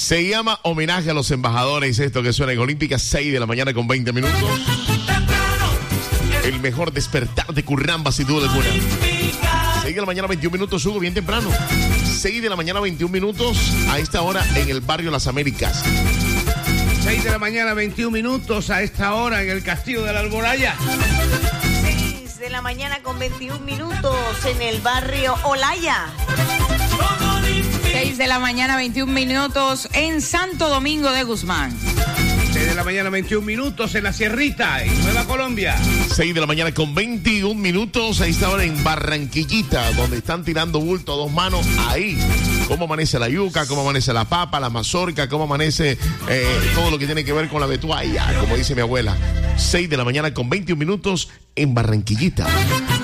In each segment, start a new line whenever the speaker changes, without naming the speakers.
Se llama Homenaje a los Embajadores. Esto que suena en Olímpica, 6 de la mañana con 20 minutos. El mejor despertar de Curramba, sin duda alguna. 6 de la mañana, 21 minutos, Hugo, bien temprano. 6 de la mañana, 21 minutos, a esta hora en el barrio Las Américas.
6 de la mañana, 21 minutos, a esta hora en el Castillo de la Alboraya.
6 de la mañana con 21 minutos en el barrio Olaya.
6 de la mañana, 21 minutos en Santo Domingo de Guzmán.
6 de la mañana, 21 minutos en La Sierrita, en Nueva Colombia.
6 de la mañana con 21 minutos, ahí está ahora en Barranquillita, donde están tirando bulto a dos manos, ahí. Cómo amanece la yuca, cómo amanece la papa, la mazorca, cómo amanece todo lo que tiene que ver con la betuaya, como dice mi abuela. 6 de la mañana con 21 minutos en Barranquillita.
6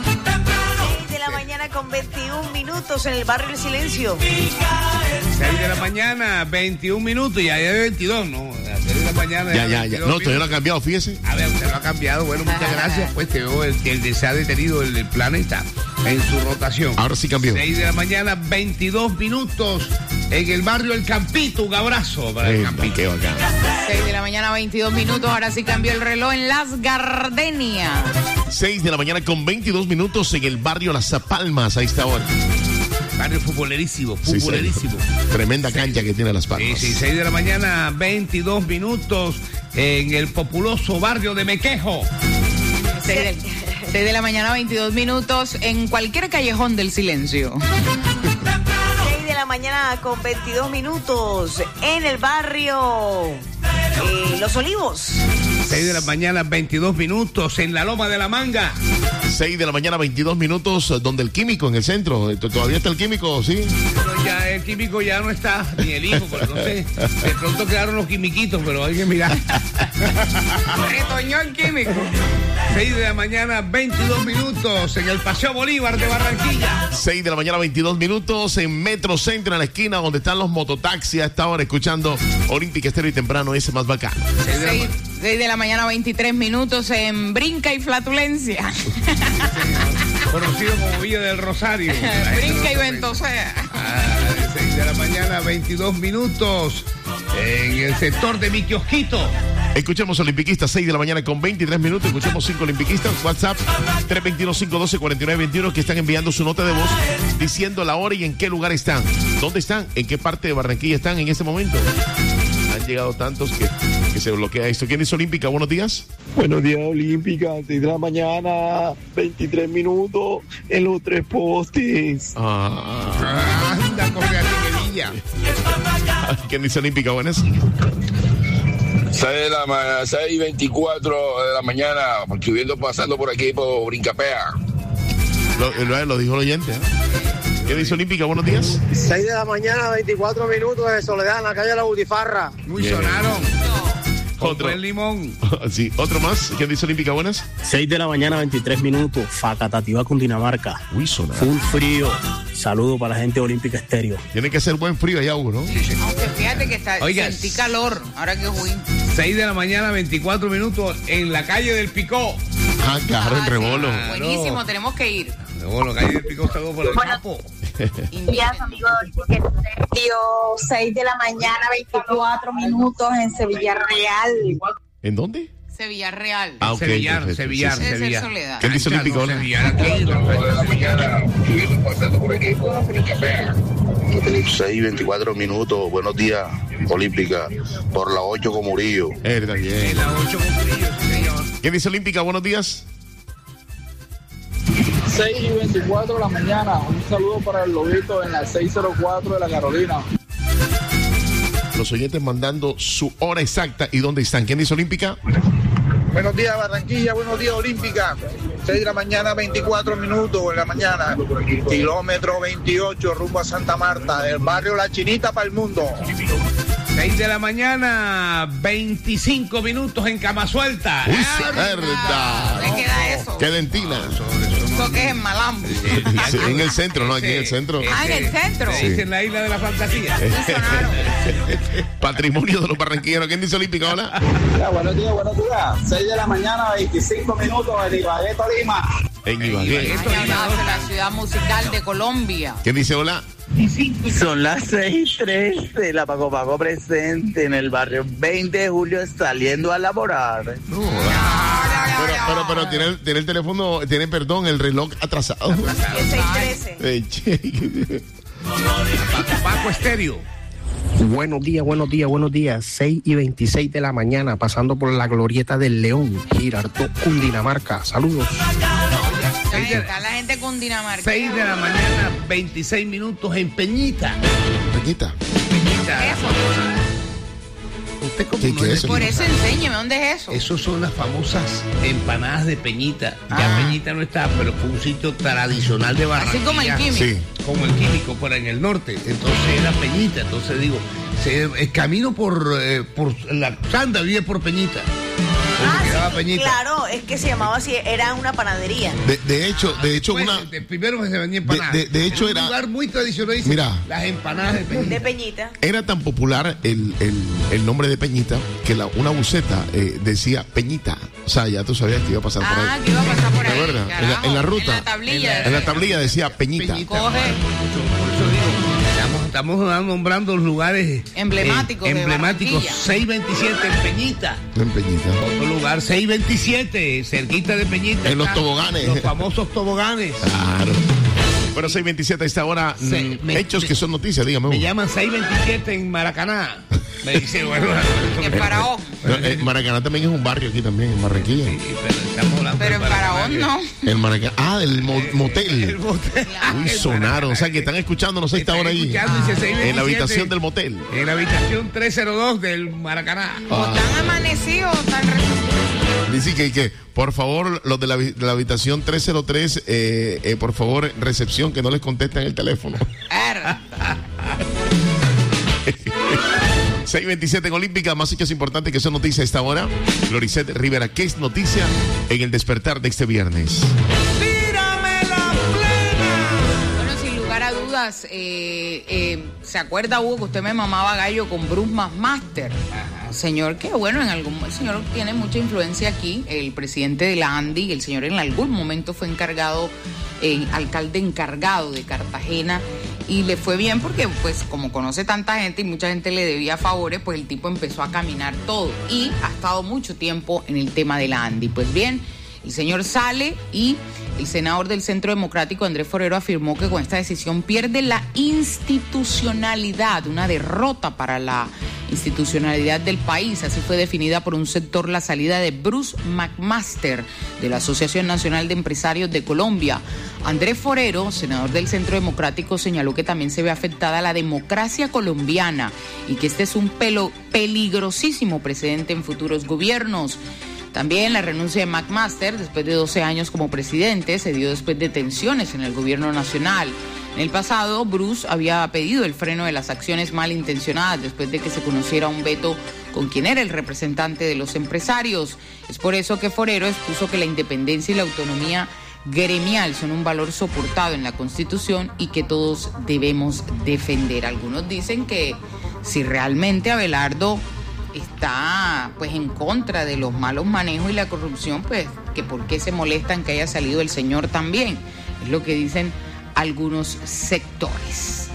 de la mañana con 21 minutos en el barrio El Silencio.
6 de la mañana, 21 minutos, ya es 22, ¿no? 6 de la mañana.
Ya. No, todavía no ha cambiado, fíjese.
A ver, usted lo ha cambiado. Bueno, muchas gracias. Pues te veo el que se ha detenido el planeta en su rotación.
Ahora sí cambió.
6 de la mañana, 22 minutos en el barrio El Campito. Un abrazo para el Campito.
Qué bacán.
6 de la mañana, 22 minutos, ahora sí cambió el reloj en Las Gardenias.
6 de la mañana con 22 minutos en el barrio Las Palmas, ahí está ahora.
Barrio futbolerísimo.
Sí. Tremenda cancha que tiene Las Palmas.
Sí, 6 de la mañana, 22 minutos en el populoso barrio de Mequejo.
6 de la mañana, 22 minutos en cualquier callejón del Silencio.
6 de la mañana con 22 minutos en el barrio Los Olivos.
6 de la mañana, 22 minutos en la Loma de la Manga.
6 de la mañana, 22 minutos, donde el químico en el centro. ¿Todavía está el químico, sí?
Pero ya el químico ya no está, ni el hijo, pero no sé. De pronto quedaron los quimiquitos, pero hay que mirar.
Retoñó el químico.
6 de la mañana, 22 minutos en el Paseo Bolívar de Barranquilla.
6 de la mañana, 22 minutos en Metro Centro, en la esquina donde están los mototaxis a esta hora, escuchando Olímpica Estéreo y temprano, ese más bacán.
6 de la mañana, 23 minutos en Brinca y Flatulencia.
Conocido como Villa del Rosario.
Brinca y Ventosea.
6 de la mañana, 22 minutos en el sector de mi kiosquito.
Escuchemos olimpiquistas, 6 de la mañana con 23 minutos. Escuchemos 5 olimpiquistas. WhatsApp 321-512-4921 que están enviando su nota de voz diciendo la hora y en qué lugar están. ¿Dónde están? ¿En qué parte de Barranquilla están en este momento? Han llegado tantos que se bloquea esto. ¿Quién es Olímpica? Buenos días.
Buenos días, Olímpica. 6 de la mañana, 23 minutos en los 3 postes.
Anda, corre aquí en Villa.
¿Quién dice Olímpica? Buenas.
6:24 de la mañana, subiendo, pasando por aquí por Brincapea.
Lo dijo el oyente, ¿eh? ¿Qué dice Olímpica? Buenos días.
6 de la mañana, 24 minutos de Soledad en la calle de la Butifarra.
Muy
Bien.
sonaron.
Otro.
El limón.
Sí, otro más. ¿Quién dice Olímpica? Buenas.
6 de la mañana, 23 minutos, Facatativá, Cundinamarca.
Uy, sonar.
Full frío. Saludo para la gente de Olímpica Estéreo.
Tiene que ser buen frío allá, Hugo, ¿no?
Aunque fíjate que
Oiga,
sentí calor, ahora que fui.
6 de la mañana, 24 minutos en la calle del Picó.
Claro, en Rebolo.
Buenísimo, tenemos que ir.
Bueno, la calle del Picó está todo por el campo.
Días, amigos de Olímpica Estéreo, 6 de la mañana, 24 minutos en Sevilla Real.
¿En dónde?
Sevilla Real.
Ok,
Sevillar,
perfecto,
Sevillar,
sí, sí.
Debe ser
Sevillar.
Soledad.
¿Quién dice Olímpica? Hola.
Sevillar aquí.
6:24 minutos, buenos días, Olímpica, por la 8 con Murillo.
Está bien.
La 8 con Murillo, sí, señor.
¿Quién dice Olímpica? Buenos días.
6:24 de la mañana. Un saludo para el lobito en la 604 de la Carolina.
Los oyentes mandando su hora exacta y dónde están. ¿Quién dice Olímpica?
Buenos días, Barranquilla. Buenos días, Olímpica. 6 de la mañana, 24 minutos en la mañana. Kilómetro 28, rumbo a Santa Marta, del barrio La Chinita para el mundo.
6 de la mañana, 25 minutos en Cama Suelta.
¡Uy, verdad!
¿Dónde queda eso?
¡Qué dentina!
Eso que es en Malambo.
Sí, en el centro, ¿no? Aquí en el centro.
Ah, en el centro.
Sí. En la isla de la fantasía.
Patrimonio de los barranquilleros. ¿Quién dice Olímpica? Hola.
Buenos días, buenos días. 6 de la mañana, 25 minutos en Ibagué, Tolima.
En Ibagué.
Ay, hablabas de la ciudad musical de Colombia.
¿Quién dice hola?
Son las 6:13, la Paco Paco presente en el barrio 20 de julio saliendo a laborar.
Pero tiene el teléfono, el reloj atrasado.
Es 6:13.
Paco Estéreo.
Buenos días. 6:26 de la mañana, pasando por la glorieta del León, Girardot, Cundinamarca. Saludos.
Está la gente con Dinamarca.
6 de la mañana, 26 minutos en Peñita.
Peñita.
Usted como
¿Qué
no
es
es
eso?
Por eso enséñeme, ¿dónde es eso?
Esos son las famosas empanadas de Peñita. Ya Peñita no está, pero fue un sitio tradicional de Barranquilla.
Así como el Químico.
Sí.
Como el Químico, pero en el norte. Entonces era Peñita. Entonces digo, el camino por la Sanda vive por Peñita. Entonces quedaba Peñita.
Claro, es que se llamaba así, era una panadería.
De hecho,
Pues, primero se vendía empanadas.
de hecho,
en un
era
lugar muy tradicional. Dice,
Mira.
las empanadas de Peñita.
De Peñita.
Era tan popular el nombre de Peñita que una buceta decía Peñita. O sea, ya tú sabías que iba a pasar por ahí.
Que iba a pasar por ahí.
¿De verdad?
Carajo,
En la ruta.
En la tablilla.
En la tablilla decía Peñita.
Peñita.
Coge.
Por eso digo, estamos nombrando los lugares
Emblemáticos de
emblemáticos.
Barranquilla.
627 en Peñita.
En Peñita.
Otro lugar, 627, cerquita de Peñita.
En los
están
toboganes.
Los famosos toboganes.
Claro. Bueno, 6:27 a esta hora. Hechos que son noticias, dígame.
Me llaman 627 en Maracaná. Me dice, bueno,
En Faraón.
Maracaná también es un barrio aquí también, en Barranquilla.
Pero en Faraón no.
El Maracaná. El motel.
El motel.
Uy, sonaron. O sea, que están escuchándonos a esta hora ahí. En la habitación del motel.
En la habitación 302 del Maracaná.
O están amanecidos o están
Dice que por favor, los de la habitación 303, por favor, recepción, que no les contesten el teléfono. 6:27 en Olímpica, más hechos importantes que son noticias a esta hora. Gloricet Rivera, ¿qué es noticia en el despertar de este viernes?
Bueno, sin lugar a dudas, ¿se acuerda, Hugo, que usted me mamaba gallo con Bruce McMaster? Señor que, bueno, el señor tiene mucha influencia aquí, el presidente de la ANDI, el señor en algún momento fue alcalde encargado de Cartagena, y le fue bien porque, pues, como conoce tanta gente y mucha gente le debía favores, pues el tipo empezó a caminar todo y ha estado mucho tiempo en el tema de la ANDI. Pues bien, el señor sale y el senador del Centro Democrático, Andrés Forero, afirmó que con esta decisión pierde la institucionalidad, una derrota para la institucionalidad del país. Así fue definida por un sector la salida de Bruce McMaster de la Asociación Nacional de Empresarios de Colombia. Andrés Forero, senador del Centro Democrático, señaló que también se ve afectada la democracia colombiana y que este es un peligrosísimo precedente en futuros gobiernos. También la renuncia de McMaster, después de 12 años como presidente, se dio después de tensiones en el gobierno nacional. En el pasado, Bruce había pedido el freno de las acciones malintencionadas después de que se conociera un veto con quien era el representante de los empresarios. Es por eso que Forero expuso que la independencia y la autonomía gremial son un valor soportado en la Constitución y que todos debemos defender. Algunos dicen que si realmente Abelardo está pues en contra de los malos manejos y la corrupción, pues que por qué se molestan que haya salido el señor también. Es lo que dicen algunos sectores.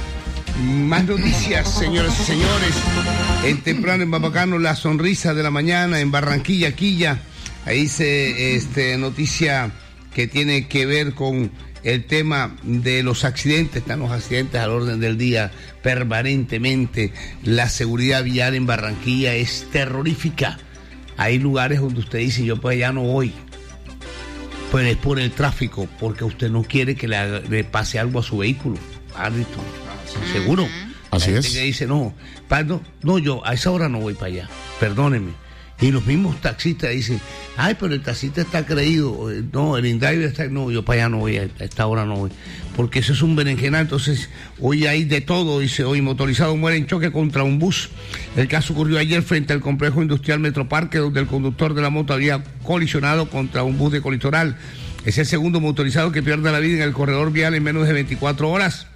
Más noticias, señoras y señores. En temprano en Bambacano, la sonrisa de la mañana, en Barranquilla, Quilla. Ahí se noticia que tiene que ver con el tema de los accidentes. Están los accidentes al orden del día permanentemente. La seguridad vial en Barranquilla es terrorífica. Hay lugares donde usted dice, yo pues allá no voy. Pero es por el tráfico, porque usted no quiere que le pase algo a su vehículo. Árbitro, seguro.
Así
Hay
es.
gente que dice, no, yo a esa hora no voy para allá, perdóneme. Y los mismos taxistas dicen, ay, pero el taxista está creído, no, el InDriver está, no, yo para allá no voy, a esta hora no voy, porque eso es un berenjenal. Entonces, hoy hay de todo, dice, hoy motorizado muere en choque contra un bus. El caso ocurrió ayer frente al complejo industrial Metroparque, donde el conductor de la moto había colisionado contra un bus de Colitoral. Es el segundo motorizado que pierde la vida en el corredor vial en menos de 24 horas.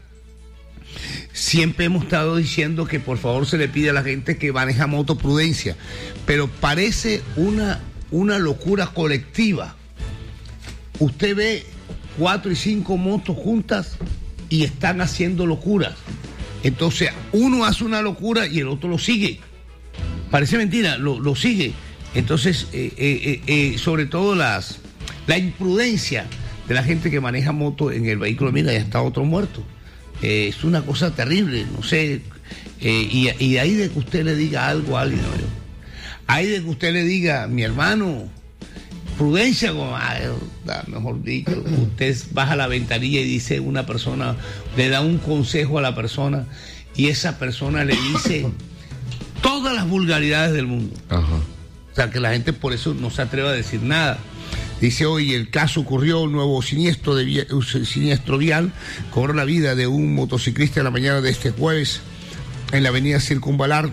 Siempre hemos estado diciendo que por favor se le pide a la gente que maneja moto prudencia, pero parece una locura colectiva. Usted ve 4 y 5 motos juntas y están haciendo locuras. Entonces, uno hace una locura y el otro lo sigue. Parece mentira, lo sigue. Entonces, sobre todo la imprudencia de la gente que maneja moto en el vehículo. Mira, ya está otro muerto. Es una cosa terrible, no sé. Y de ahí de que usted le diga algo a alguien, ¿no? Ahí de que usted le diga, mi hermano, prudencia, mejor dicho, usted baja la ventanilla y dice una persona, le da un consejo a la persona y esa persona le dice todas las vulgaridades del mundo. Ajá. O sea, que la gente por eso no se atreve a decir nada. Dice, hoy el caso ocurrió, un nuevo siniestro vial cobró la vida de un motociclista en la mañana de este jueves en la avenida Circunvalar.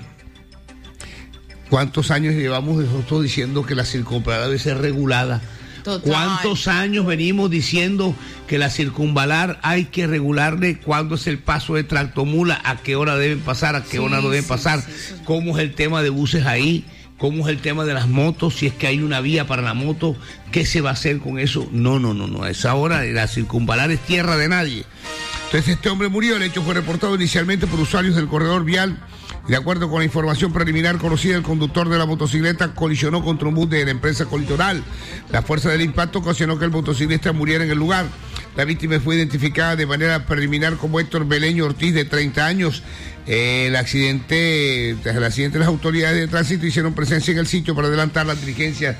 ¿Cuántos años llevamos nosotros diciendo que la circunvalar debe ser regulada? Total. ¿Cuántos años venimos diciendo que la circunvalar hay que regularle cuándo es el paso de tractomula, a qué hora deben pasar, a qué hora no deben pasar, cómo es el tema de buses ahí, cómo es el tema de las motos, si es que hay una vía para la moto, qué se va a hacer con eso? No, a esa hora la circunvalar es tierra de nadie. Entonces este hombre murió, el hecho fue reportado inicialmente por usuarios del corredor vial. De acuerdo con la información preliminar conocida, el conductor de la motocicleta colisionó contra un bus de la empresa Colitoral. La fuerza del impacto ocasionó que el motociclista muriera en el lugar. La víctima fue identificada de manera preliminar como Héctor Beleño Ortiz, de 30 años. Tras el accidente, las autoridades de tránsito hicieron presencia en el sitio para adelantar las diligencias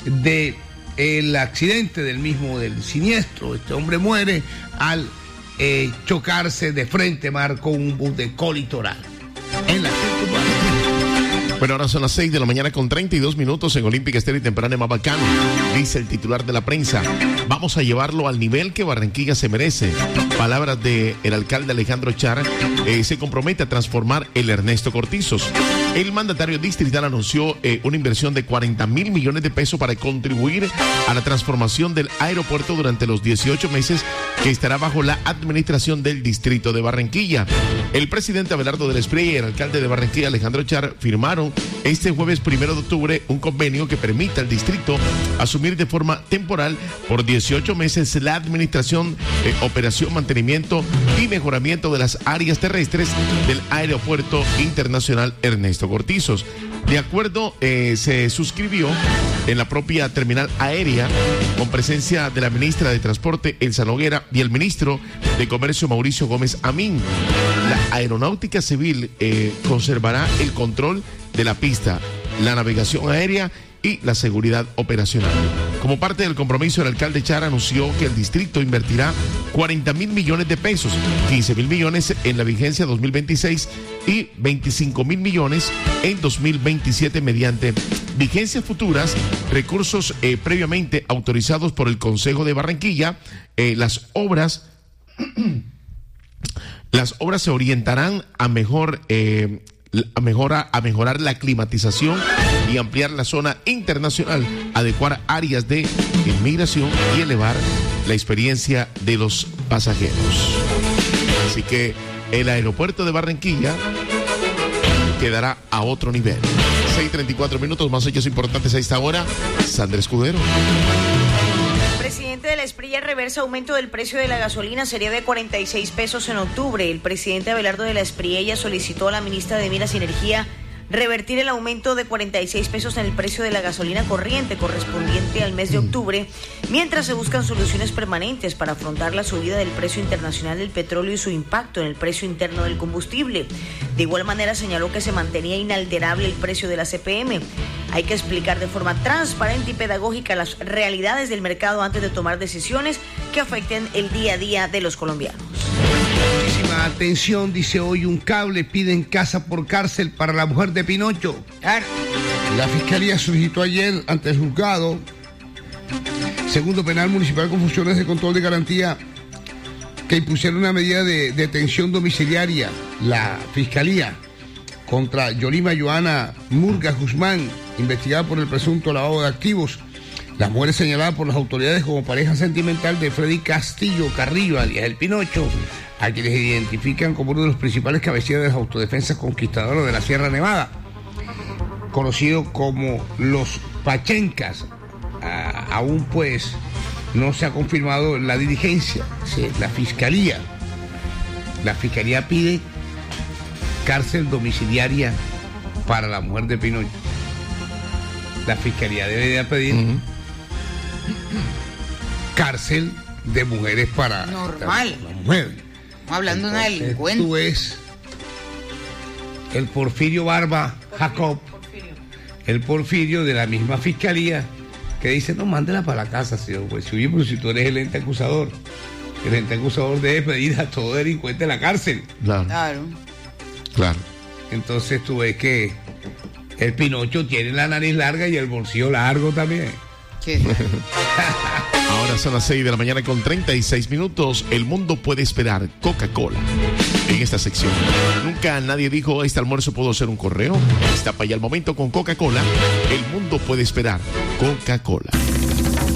del accidente del siniestro. Este hombre muere al chocarse de frente mar con un bus de Colitoral. En la
Bueno, ahora son las 6 de la mañana con 32 minutos en Olímpica Estéreo y Temprana más bacano. Dice el titular de la prensa, vamos a llevarlo al nivel que Barranquilla se merece. Palabras del alcalde Alejandro Char, se compromete a transformar el Ernesto Cortizos. El mandatario distrital anunció una inversión de 40.000 millones de pesos para contribuir a la transformación del aeropuerto durante los 18 meses que estará bajo la administración del distrito de Barranquilla. El presidente Abelardo de la Espriella y el alcalde de Barranquilla, Alejandro Char, firmaron este jueves 1 de octubre un convenio que permite al distrito asumir de forma temporal por 18 meses la administración, operación, mantenimiento y mejoramiento de las áreas terrestres del Aeropuerto Internacional Ernesto Cortizos. De acuerdo, se suscribió en la propia terminal aérea con presencia de la ministra de Transporte, Elsa Noguera, y el ministro de Comercio, Mauricio Gómez Amín. La aeronáutica civil conservará el control de la pista, la navegación aérea y la seguridad operacional. Como parte del compromiso, el alcalde Char anunció que el distrito invertirá 40.000 millones de pesos, 15.000 millones en la vigencia 2026 y 25.000 millones en 2027 mediante vigencias futuras, recursos previamente autorizados por el Consejo de Barranquilla. Las obras se orientarán a mejorar la climatización y ampliar la zona internacional, adecuar áreas de inmigración y elevar la experiencia de los pasajeros. Así que el aeropuerto de Barranquilla quedará a otro nivel. 6:34 minutos, más hechos importantes a esta hora. Sandra Escudero.
El presidente de la Espriella reversa aumento del precio de la gasolina, sería de 46 pesos en octubre. El presidente Abelardo de la Espriella solicitó a la ministra de Minas y Energía revertir el aumento de 46 pesos en el precio de la gasolina corriente correspondiente al mes de octubre, mientras se buscan soluciones permanentes para afrontar la subida del precio internacional del petróleo y su impacto en el precio interno del combustible. De igual manera señaló que se mantenía inalterable el precio de la CPM. Hay que explicar de forma transparente y pedagógica las realidades del mercado antes de tomar decisiones que afecten el día a día de los colombianos.
Muchísima atención, dice hoy un cable, piden casa por cárcel para la mujer de Pinocho. La fiscalía solicitó ayer ante el juzgado segundo penal municipal con funciones de control de garantía que impusieron una medida de detención domiciliaria, la fiscalía, contra Yolima Joana Murga Guzmán, investigada por el presunto lavado de activos. Las mujeres señaladas por las autoridades como pareja sentimental de Freddy Castillo Carrillo, alias El Pinocho, a quienes identifican como uno de los principales cabecillas de las autodefensas conquistadoras de la Sierra Nevada, conocido como los Pachencas. Aún pues no se ha confirmado la diligencia, la fiscalía La fiscalía pide cárcel domiciliaria para la mujer de Pinocho. La fiscalía debería pedir cárcel de mujeres para
normal.
La mujer.
Hablando de una delincuente.
Tú ves el Porfirio Barba Jacob, el Porfirio de la misma fiscalía, que dice, no, mándela para la casa, señor juez. Oye, pero si tú eres el ente acusador, el ente acusador debe pedir a todo delincuente a la cárcel.
Claro.
Entonces tú ves que el Pinocho tiene la nariz larga y el bolsillo largo también.
¿Qué?
Ahora son las 6 de la mañana con 36 minutos. El mundo puede esperar. Coca-Cola. En esta sección. Nunca nadie dijo, este almuerzo puedo ser un correo. Está para allá el momento con Coca-Cola. El mundo puede esperar. Coca-Cola.